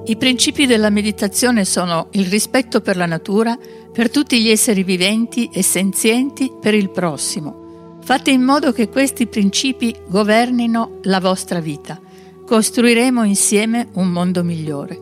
I principi della meditazione sono il rispetto per la natura, per tutti gli esseri viventi e senzienti, per il prossimo. Fate in modo che questi principi governino la vostra vita. Costruiremo insieme un mondo migliore.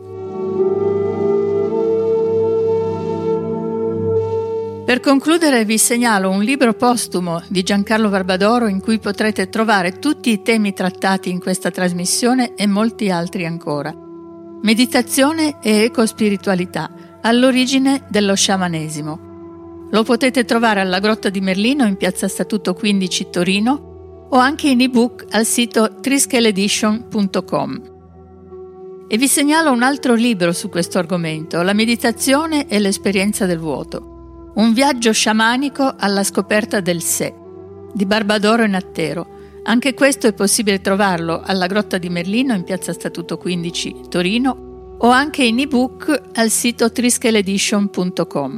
Per concludere vi segnalo un libro postumo di Giancarlo Barbadoro in cui potrete trovare tutti i temi trattati in questa trasmissione e molti altri ancora. Meditazione e ecospiritualità, all'origine dello sciamanesimo. Lo potete trovare alla Grotta di Merlino in piazza Statuto 15 Torino o anche in ebook al sito triskeledition.com. E vi segnalo un altro libro su questo argomento, La meditazione e l'esperienza del vuoto. Un viaggio sciamanico alla scoperta del sé, di Barbadoro e Nattero. Anche questo è possibile trovarlo alla Grotta di Merlino in piazza Statuto 15 Torino o anche in ebook al sito triskeledition.com.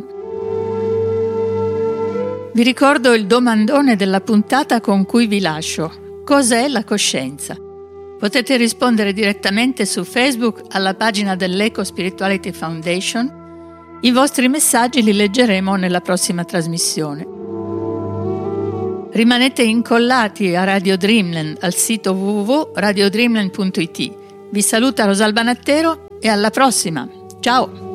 Vi ricordo il domandone della puntata con cui vi lascio. Cos'è la coscienza? Potete rispondere direttamente su Facebook alla pagina dell'Eco Spirituality Foundation. I vostri messaggi li leggeremo nella prossima trasmissione. Rimanete incollati a Radio Dreamland al sito www.radiodreamland.it. Vi saluta Rosalba Nattero e alla prossima. Ciao!